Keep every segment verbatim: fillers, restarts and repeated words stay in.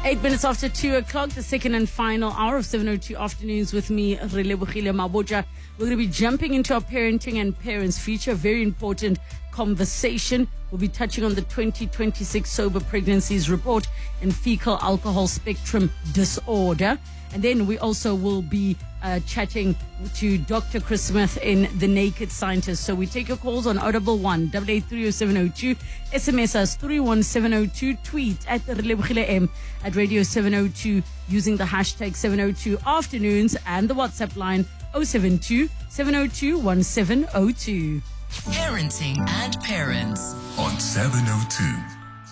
Eight minutes after two o'clock, the second and final hour of seven oh two Afternoons with me, Relebohile Mabotja. We're going to be jumping into our parenting and parents feature, very important conversation. We'll be touching on the twenty twenty-six Sober Pregnancies Report and Fecal Alcohol Spectrum Disorder. And then we also will be uh, chatting to Doctor Chris Smith in The Naked Scientist. So we take your calls on Audible one, eight eight three oh seven oh two, S M S us three one seven oh two, tweet at Relebohile M at Radio seven oh two using the hashtag seven oh two Afternoons and the WhatsApp line oh seven two, seven oh two, one seven oh two. Parenting and Parents on seven oh two.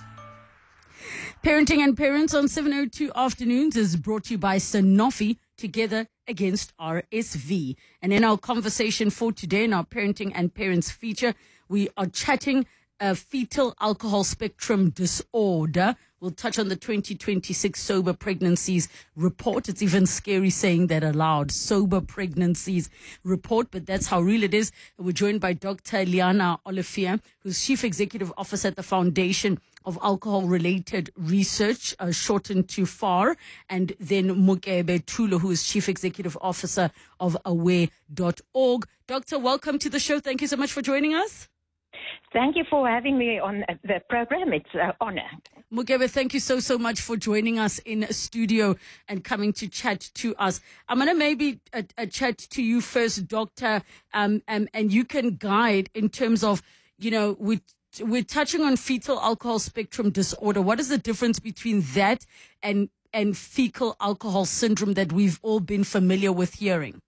Parenting and Parents on seven oh two Afternoons is brought to you by Sanofi, together against R S V. And in our conversation for today, in our Parenting and Parents feature, we are chatting uh, fetal alcohol spectrum disorder. We'll touch on the twenty twenty-six Sober Pregnancies Report. It's even scary saying that aloud, Sober Pregnancies Report, but that's how real it is. We're joined by Doctor Liana Olivier, who's Chief Executive Officer at the Foundation of Alcohol-Related Research, uh, shortened to F A R, and then Mokebe Tulo, who is Chief Executive Officer of aware dot org. Doctor, welcome to the show. Thank you so much for joining us. Thank you for having me on the program. It's an honor. Mokebe, thank you so, so much for joining us in studio and coming to chat to us. I'm going to maybe uh, uh, chat to you first, Doctor, um, um, and you can guide in terms of, you know, with we're touching on fetal alcohol spectrum disorder. What is the difference between that and and fecal alcohol syndrome that we've all been familiar with hearing?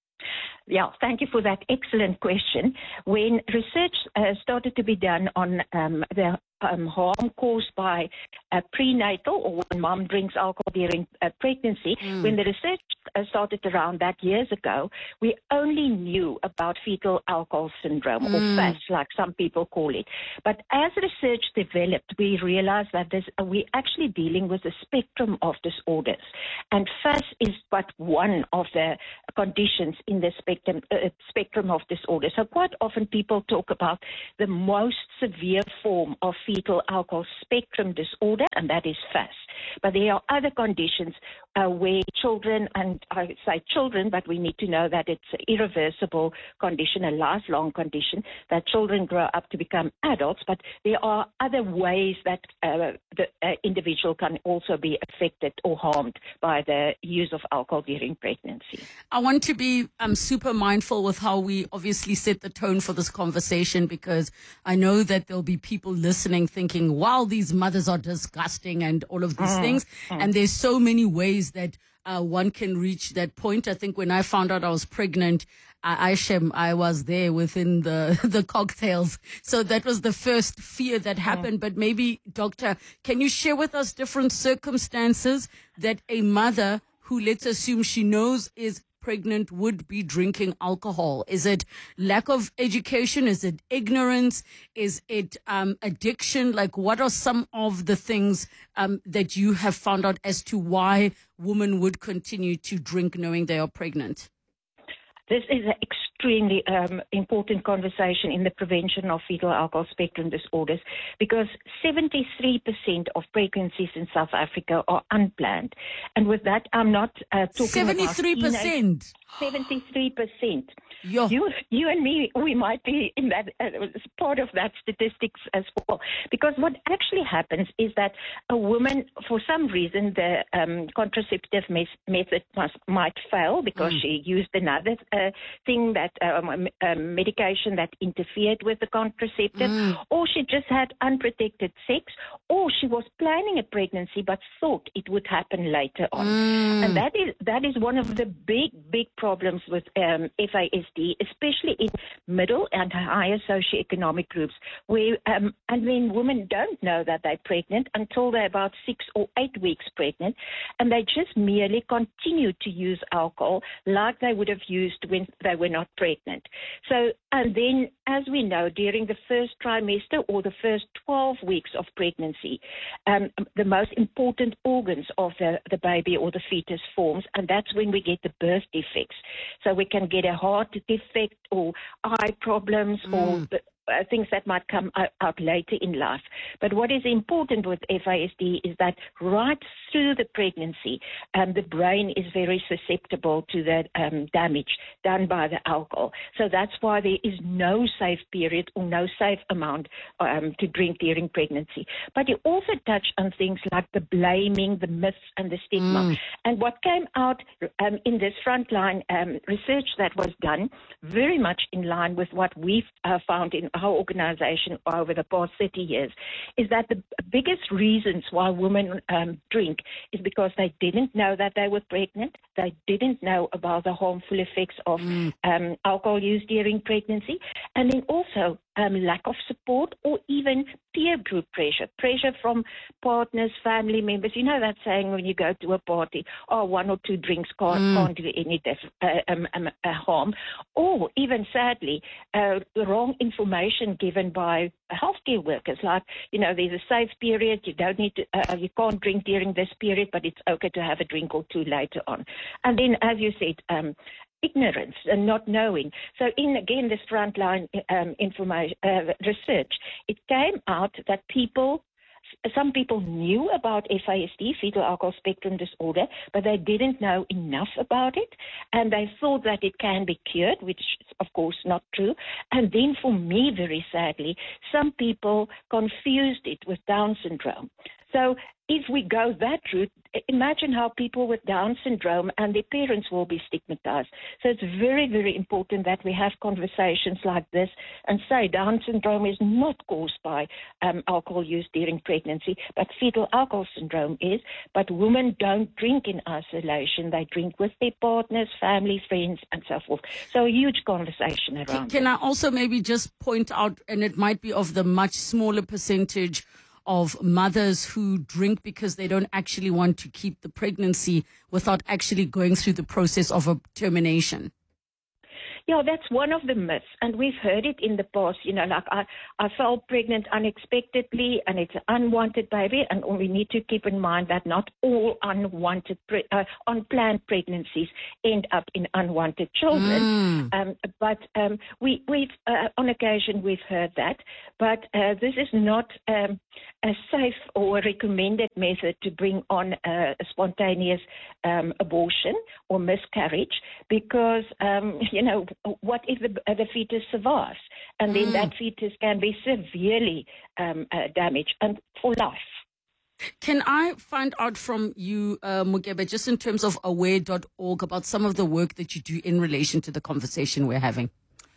Yeah, thank you for that excellent question. When research uh, started to be done on um, the um, harm caused by uh, prenatal or when mom drinks alcohol during uh, pregnancy, mm. when the research uh, started around that years ago, we only knew about fetal alcohol syndrome mm. or F A S, like some people call it. But as research developed, we realized that this, uh, we're actually dealing with a spectrum of disorders. And F A S is but one of the conditions in the spectrum, uh, spectrum of disorders. So quite often people talk about the most severe form of fetal alcohol spectrum disorder, and that is F A S. But there are other conditions uh, where children, and I say children, but we need to know that it's an irreversible condition, a lifelong condition, that children grow up to become adults. But there are other ways that uh, the uh, individual can also be affected or harmed by the use of alcohol during pregnancy. I want to be um, super mindful with how we obviously set the tone for this conversation, because I know that there'll be people listening thinking, wow, these mothers are disgusting and all of these mm, things. Mm. And there's so many ways that uh, one can reach that point. I think when I found out I was pregnant, I, Aishem, I was there within the, the cocktails. So that was the first fear that happened. Mm. But maybe, Doctor, can you share with us different circumstances that a mother who, let's assume she knows is pregnant, would be drinking alcohol? Is it lack of education? Is it ignorance? Is it um, addiction? Like, what are some of the things um, that you have found out as to why women would continue to drink knowing they are pregnant? This is an extremely um, important conversation in the prevention of fetal alcohol spectrum disorders, because seventy-three percent of pregnancies in South Africa are unplanned. And with that, I'm not uh, talking seventy-three percent. about seventy-three percent. Yo. You, you and me, we might be in that uh, part of that statistics as well. Because what actually happens is that a woman, for some reason, the um, contraceptive mes- method must, might fail because mm. she used another uh, thing, that um, um, medication that interfered with the contraceptive, mm. or she just had unprotected sex, or she was planning a pregnancy but thought it would happen later on. Mm. And that is that is one of the big, big problems with um, F A S D, especially in middle and higher socioeconomic groups, where um, and when women don't know that they're pregnant until they're about six or eight weeks pregnant, and they just merely continue to use alcohol like they would have used when they were not pregnant. So, and then, as we know, during the first trimester or the first twelve weeks of pregnancy, um, the most important organs of the, the baby or the fetus forms, and that's when we get the birth defects. So we can get a heart defect or eye problems mm. or uh, things that might come out, out later in life. But what is important with F A S D is that right through the pregnancy, um, the brain is very susceptible to the um, damage done by the alcohol. So that's why there is no safe period or no safe amount um, to drink during pregnancy. But you also touch on things like the blaming, the myths, and the stigma. Mm. And what came out um, in this frontline um, research that was done, very much in line with what we've uh, found in our organization over the past thirty years, is that the biggest reasons why women um, drink is because they didn't know that they were pregnant. They didn't know about the harmful effects of mm. um, alcohol use during pregnancy. And then also um, lack of support or even peer group pressure, pressure from partners, family members. You know that saying when you go to a party, oh, one or two drinks can't, mm. can't do any def- uh, um, um, uh, harm. Or even sadly, uh, the wrong information given by healthcare workers, like, you know, there's a safe period, you don't need to, uh, you can't drink during this period, but it's okay to have a drink or two later on. And then, as you said, um, ignorance and not knowing. So in, again, this frontline um, information uh, research, it came out that people, some people knew about F A S D, fetal alcohol spectrum disorder, but they didn't know enough about it, and they thought that it can be cured, which is, of course, not true. And then for me, very sadly, some people confused it with Down syndrome. So if we go that route, imagine how people with Down syndrome and their parents will be stigmatized. So it's very, very important that we have conversations like this and say Down syndrome is not caused by um, alcohol use during pregnancy, but fetal alcohol syndrome is. But women don't drink in isolation. They drink with their partners, family, friends, and so forth. So a huge conversation around Can, can I also maybe just point out, and it might be of the much smaller percentage of mothers who drink because they don't actually want to keep the pregnancy without actually going through the process of a termination? Yeah, that's one of the myths, and we've heard it in the past. You know, like I, I fell pregnant unexpectedly, and it's an unwanted baby, and we need to keep in mind that not all unwanted, pre- uh, unplanned pregnancies end up in unwanted children. Mm. Um, but um, we, we've, uh, on occasion, we've heard that, but uh, this is not um, a safe or recommended method to bring on a, a spontaneous um, abortion or miscarriage, because um, you know. What if the, uh, the fetus survives? And then mm. that fetus can be severely um, uh, damaged and for life. Can I find out from you, uh, Mugebe, just in terms of aware dot org, about some of the work that you do in relation to the conversation we're having?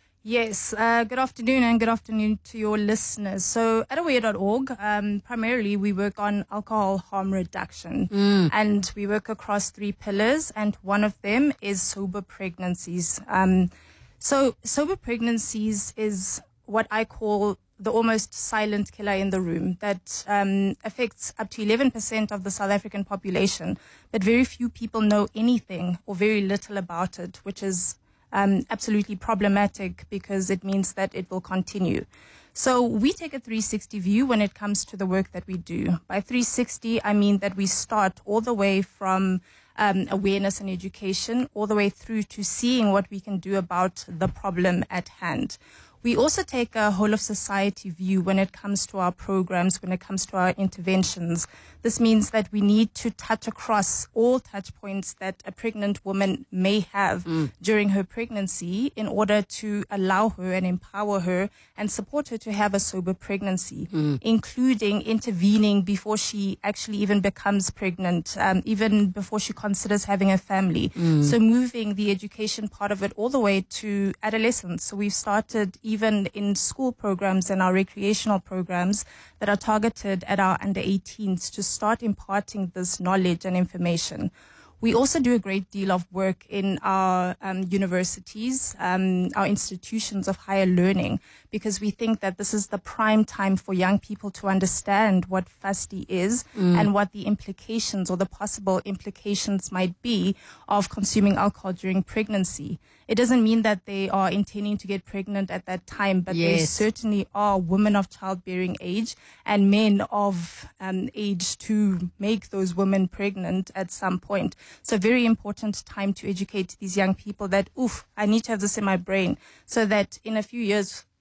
Yes, uh, good afternoon and good afternoon to your listeners. So at aware dot org, um, primarily we work on alcohol harm reduction mm. and we work across three pillars, and one of them is sober pregnancies. Um, so sober pregnancies is what I call the almost silent killer in the room that um, affects up to eleven percent of the South African population, but very few people know anything or very little about it, which is Um, absolutely problematic because it means that it will continue. So we take a three sixty view when it comes to the work that we do. By three sixty, I mean that we start all the way from um, awareness and education, all the way through to seeing what we can do about the problem at hand. We also take a whole of society view when it comes to our programs, when it comes to our interventions. This means that we need to touch across all touch points that a pregnant woman may have mm. during her pregnancy in order to allow her and empower her and support her to have a sober pregnancy, mm. including intervening before she actually even becomes pregnant, um, even before she considers having a family. Mm. So moving the education part of it all the way to adolescence. So we've started even in school programs and our recreational programs that are targeted at our under eighteens to start imparting this knowledge and information. We also do a great deal of work in our um, universities, um, our institutions of higher learning, because we think that this is the prime time for young people to understand what F A S D is mm. and what the implications or the possible implications might be of consuming alcohol during pregnancy. It doesn't mean that they are intending to get pregnant at that time, but yes. they certainly are women of childbearing age and men of um, age to make those women pregnant at some point. So very important time to educate these young people that, oof, I need to have this in my brain so that in a few years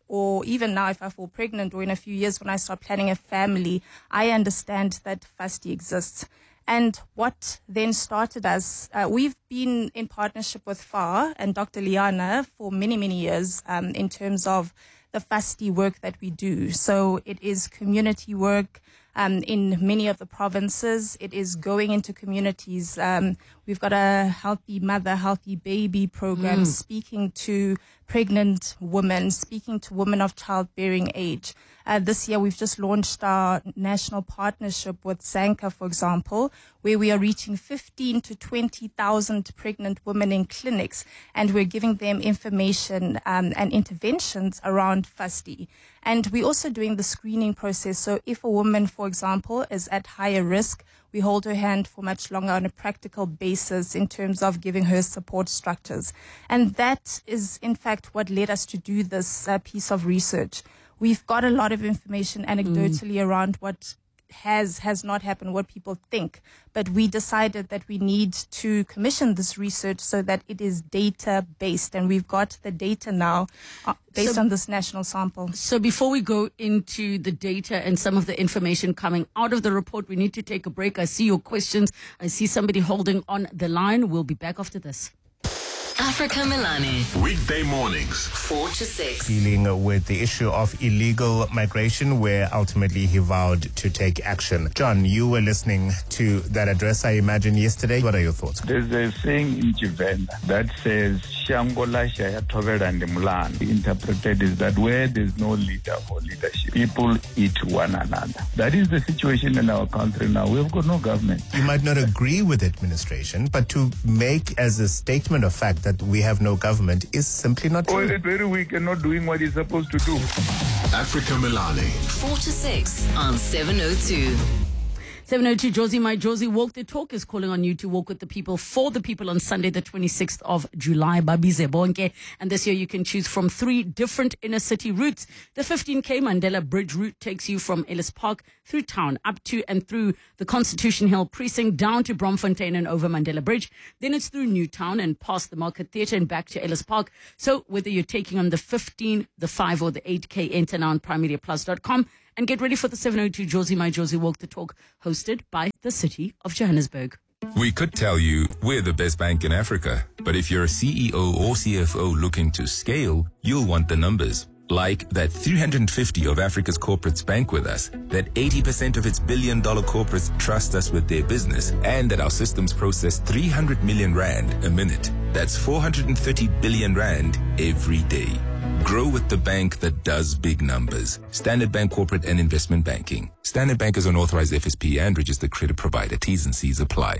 or even now if I fall pregnant, or in a few years when I start planning a family, I understand that FASTI exists. And what then started us, uh, we've been in partnership with F A R and Doctor Liana for many, many years um, in terms of the FASTI work that we do. So it is community work um, in many of the provinces. It is going into communities. Um, we've got a Healthy Mother, Healthy Baby program, mm. speaking to pregnant women, speaking to women of childbearing age. Uh, this year, we've just launched our national partnership with Zanka, for example, where we are reaching fifteen to twenty thousand pregnant women in clinics, and we're giving them information um, and interventions around FASTI. And we're also doing the screening process. So if a woman, for example, is at higher risk, we hold her hand for much longer on a practical basis in terms of giving her support structures. And that is, in fact, what led us to do this uh, piece of research. We've got a lot of information anecdotally mm. around what has has not happened, what people think. But we decided that we need to commission this research so that it is data-based. And we've got the data now uh, based so, on this national sample. So before we go into the data and some of the information coming out of the report, we need to take a break. I see your questions. I see somebody holding on the line. We'll be back after this. Africa Milani. Weekday mornings, four to six. Dealing with the issue of illegal migration, where ultimately he vowed to take action. John, you were listening to that address, I imagine, yesterday. What are your thoughts? There's a saying in Tshivenda that says, Shangola shaya tovela ndimulana. Interpreted is that where there's no leader or leadership, people eat one another. That is the situation in our country now. We've got no government. You might not agree with administration, but to make as a statement of fact that we have no government is simply not true. Oh, it's very weak and not doing what it's supposed to do. Africa Milani. four to six on seven oh two. seven oh two, Josie, my Josie, Walk the Talk is calling on you to walk with the people, for the people on Sunday, the twenty-sixth of July, Babize Bonke. And this year you can choose from three different inner city routes. The fifteen K Mandela Bridge route takes you from Ellis Park through town, up to and through the Constitution Hill precinct, down to Bromfontein and over Mandela Bridge. Then it's through Newtown and past the Market Theatre and back to Ellis Park. So whether you're taking on the fifteen, the five or the eight K, enter now on prime media plus dot com. And get ready for the seven oh two Josie, my Josie, Walk the Talk, hosted by the City of Johannesburg. We could tell you we're the best bank in Africa, but if you're a C E O or C F O looking to scale, you'll want the numbers. Like that three hundred fifty of Africa's corporates bank with us, that eighty percent of its billion dollar corporates trust us with their business, and that our systems process three hundred million rand a minute. That's four hundred thirty billion rand every day. Grow with the bank that does big numbers. Standard Bank Corporate and Investment Banking. Standard Bank is an authorized F S P and registered credit provider. T's and C's apply.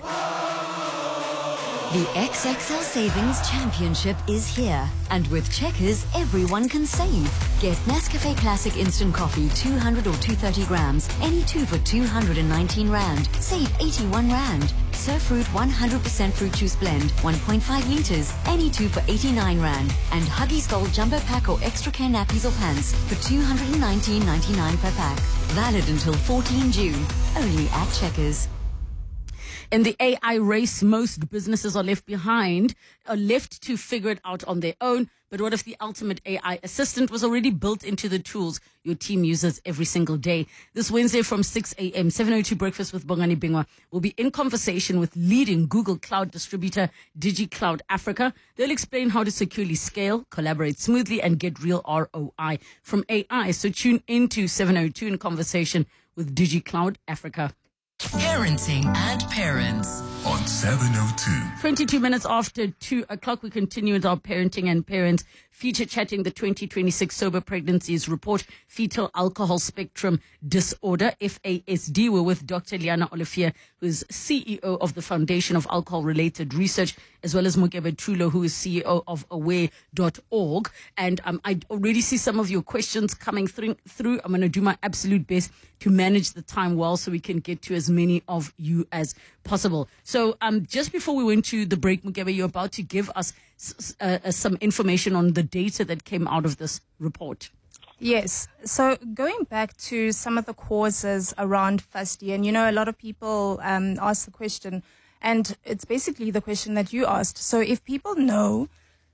The X X L Savings Championship is here. And with Checkers, everyone can save. Get Nescafe Classic Instant Coffee two hundred or two hundred thirty grams, any two for two hundred nineteen rand. Save eighty-one rand. Surf Fruit one hundred percent Fruit Juice Blend, one point five litres, any two for eighty-nine rand. And Huggies Gold Jumbo Pack or Extra Care Nappies or Pants for two hundred nineteen ninety-nine per pack. Valid until fourteenth June. Only at Checkers. In the A I race, most businesses are left behind, are left to figure it out on their own. But what if the ultimate A I assistant was already built into the tools your team uses every single day? This Wednesday from six a.m., seven oh two Breakfast with Bongani Bingwa will be in conversation with leading Google Cloud distributor DigiCloud Africa. They'll explain how to securely scale, collaborate smoothly, and get real R O I from A I. So tune into seven oh two in conversation with DigiCloud Africa. Parenting and Parents on seven oh two. twenty-two minutes after two o'clock, we continue with our Parenting and Parents feature chatting the twenty twenty-six Sober Pregnancies Report, Fetal Alcohol Spectrum Disorder, F A S D. We're with Doctor Liana Olivier, who is C E O of the Foundation of Alcohol-Related Research, as well as Mugebe Tulo, who is C E O of aware dot org. And um, I already see some of your questions coming through. through. I'm going to do my absolute best to manage the time well so we can get to as many of you as possible. So um, just before we went to the break, Mugebe, you're about to give us s- uh, uh, some information on the data that came out of this report. Yes. So going back to some of the causes around FASTI, and you know, a lot of people um, ask the question, and it's basically the question that you asked. So if people know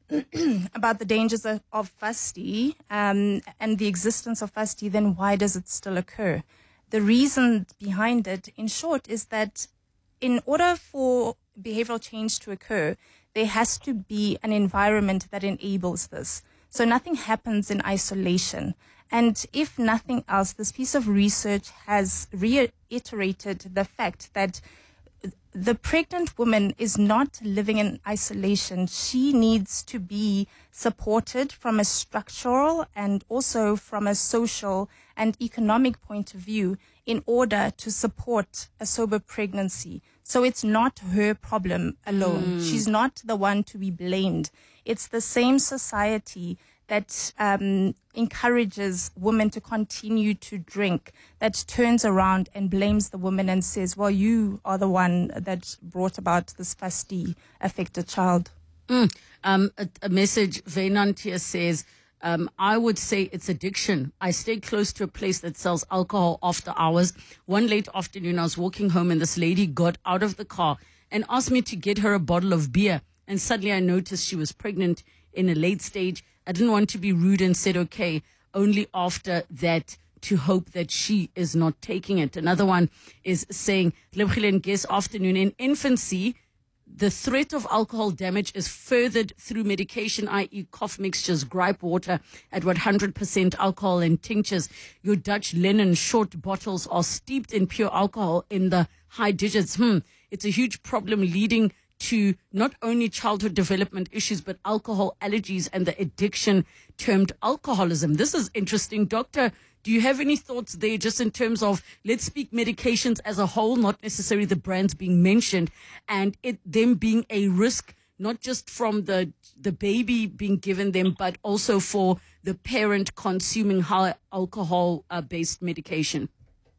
about the dangers of, of FUSTY um, and the existence of FUSTY, then why does it still occur? The reason behind it, in short, is that in order for behavioral change to occur, there has to be an environment that enables this. So nothing happens in isolation. And if nothing else, this piece of research has reiterated the fact that the pregnant woman is not living in isolation. She needs to be supported from a structural and also from a social and economic point of view in order to support a sober pregnancy. So it's not her problem alone. Mm. She's not the one to be blamed. It's the same society that um, encourages women to continue to drink, that turns around and blames the woman and says, well, you are the one that brought about this FUSTY affected child. Mm. Um, a, a message, Venantia says, um, I would say it's addiction. I stay close to a place that sells alcohol after hours. One late afternoon, I was walking home and this lady got out of the car and asked me to get her a bottle of beer. And suddenly I noticed she was pregnant in a late stage. I didn't want to be rude and said, okay, only after that to hope that she is not taking it. Another one is saying, guess afternoon, in infancy, the threat of alcohol damage is furthered through medication, that is cough mixtures, gripe water at one hundred percent alcohol and tinctures. Your Dutch Lennon short bottles are steeped in pure alcohol in the high digits. Hmm. It's a huge problem leading to not only childhood development issues, but alcohol allergies and the addiction termed alcoholism. This is interesting. Doctor, do you have any thoughts there just in terms of, let's speak medications as a whole, not necessarily the brands being mentioned, and it them being a risk, not just from the, the baby being given them, but also for the parent consuming high alcohol-based medication?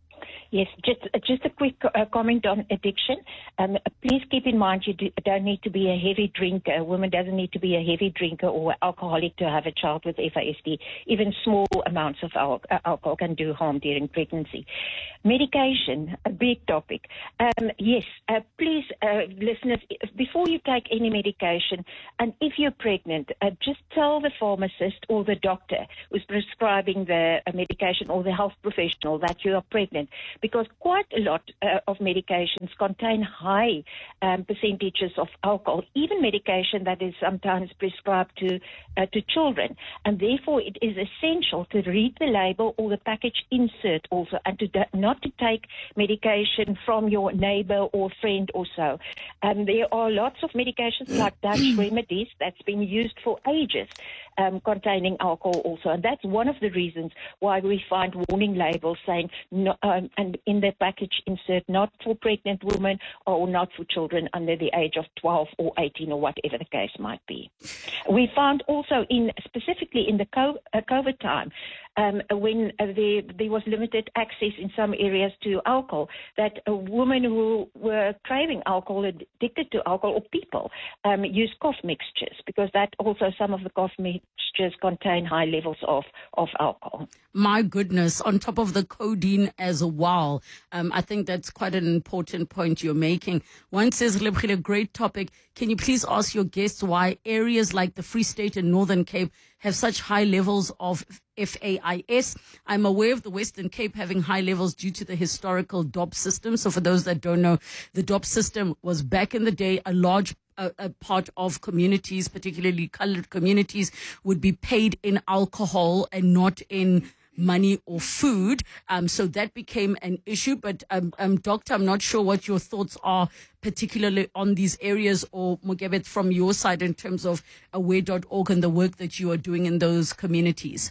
Yes, just just a quick uh, comment on addiction. Um, please keep in mind you do, don't need to be a heavy drinker. A woman doesn't need to be a heavy drinker or alcoholic to have a child with F A S D. Even small amounts of al- uh, alcohol can do harm during pregnancy. Medication, a big topic. Um, yes, uh, please, uh, listeners, before you take any medication, and if you're pregnant, uh, just tell the pharmacist or the doctor who's prescribing the uh, medication or the health professional that you are pregnant, because quite a lot uh, of medications contain high um, percentages of alcohol, even medication that is sometimes prescribed to uh, to children. And therefore, it is essential to read the label or the package insert also, and to do, not to take medication from your neighbor or friend or so. Um, there are lots of medications like Dutch remedies that's been used for ages, um, containing alcohol also. And that's one of the reasons why we find warning labels saying, no, um, and in the package insert, not for pregnant women or not for children under the age of twelve or eighteen or whatever the case might be. We found also in, specifically in the COVID time, um, when uh, there, there was limited access in some areas to alcohol, that uh, women who were craving alcohol, addicted to alcohol, or people um, use cough mixtures, because that also, some of the cough mixtures contain high levels of, of alcohol. My goodness, on top of the codeine as well. Um, I think that's quite an important point you're making. One says, a great topic. Can you please ask your guests why areas like the Free State and Northern Cape have such high levels of F A I S? I'm aware of the Western Cape having high levels due to the historical D O P system. So for those that don't know, the D O P system was back in the day a large A, a part of communities, particularly colored communities, would be paid in alcohol and not in money or food. Um, so that became an issue. But, um, um, Doctor, I'm not sure what your thoughts are, particularly on these areas, or Mugebet, from your side in terms of aware dot org and the work that you are doing in those communities.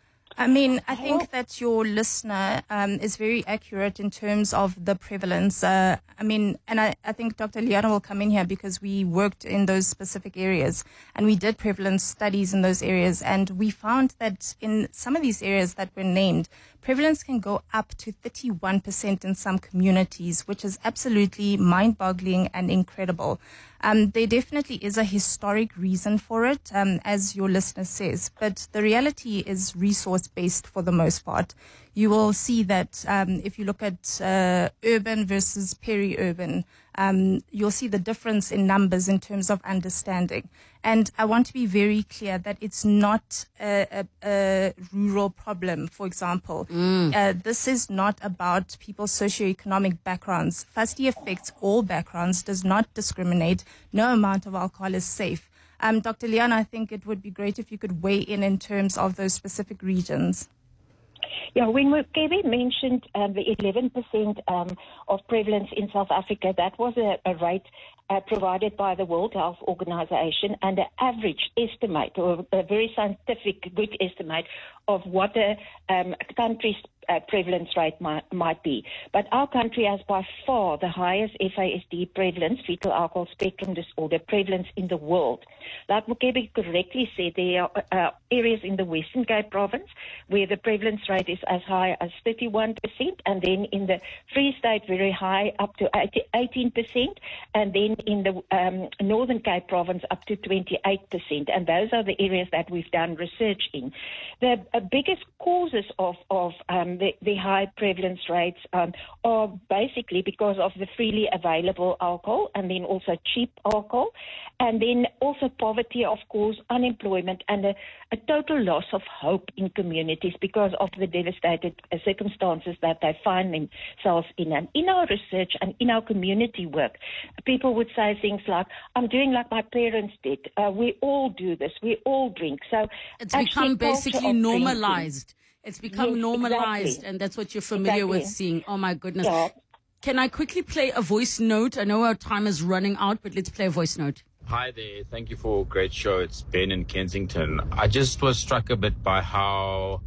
I mean, I think that your listener um, is very accurate in terms of the prevalence. Uh, I mean, and I, I think Doctor Liana will come in here because we worked in those specific areas and we did prevalence studies in those areas. And we found that in some of these areas that were named, prevalence can go up to thirty-one percent in some communities, which is absolutely mind-boggling and incredible. Um, there definitely is a historic reason for it, um, as your listener says, but the reality is resource-based for the most part. you will see that um, if you look at uh, urban versus peri-urban, um, you'll see the difference in numbers in terms of understanding. And I want to be very clear that it's not a, a, a rural problem, for example. Mm. Uh, this is not about people's socioeconomic backgrounds. FASTI affects all backgrounds, does not discriminate. No amount of alcohol is safe. Um, Doctor Leon, I think it would be great if you could weigh in in terms of those specific regions. Yeah, when Kevin mentioned um, the eleven percent um, of prevalence in South Africa, that was a, a rate uh, provided by the World Health Organization and an average estimate, or a very scientific, good estimate of what a um, country's uh, prevalence rate might, might be. But our country has by far the highest F A S D prevalence, fetal alcohol spectrum disorder prevalence in the world. Like Mokebe correctly said, there are uh, areas in the Western Cape province where the prevalence rate is as high as thirty-one percent, and then in the Free State very high, up to eighteen percent, and then in the um, Northern Cape province up to twenty-eight percent. And those are the areas that we've done research in. The uh, biggest causes of, of um, the, the high prevalence rates um, are basically because of the freely available alcohol, and then also cheap alcohol, and then also poverty, of course, unemployment, and a, a total loss of hope in communities because of the devastated uh, circumstances that they find themselves in. And in our research and in our community work, people would say things like, I'm doing like my parents did. Uh, we all do this. We all drink. So it's become basically normalized. Drinking. It's become yes, normalized, exactly. And that's what you're familiar exactly. with seeing. Oh, my goodness. Yeah. Can I quickly play a voice note? I know our time is running out, but let's play a voice note. Hi there. Thank you for a great show. It's Ben in Kensington. I just was struck a bit by how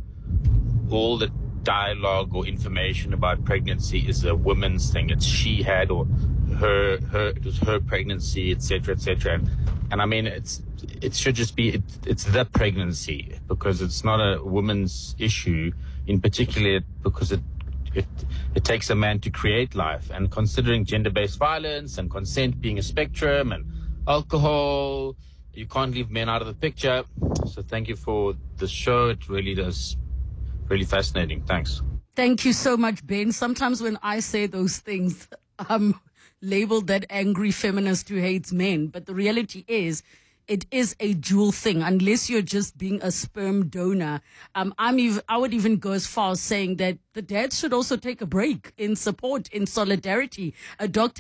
all the dialogue or information about pregnancy is a woman's thing. It's she had or her, her, it was her pregnancy, et cetera, et cetera. And, and I mean, it's, it should just be, it, it's the pregnancy, because it's not a woman's issue in particular, because it, it, it takes a man to create life. And considering gender-based violence and consent being a spectrum and alcohol, you can't leave men out of the picture. So thank you for the show. It really does, really fascinating. Thanks. Thank you so much, Ben. Sometimes when I say those things, I'm labeled that angry feminist who hates men. But the reality is, it is a dual thing, unless you're just being a sperm donor. Um, I'm even, I would even go as far as saying that the dads should also take a break in support, in solidarity. A doctor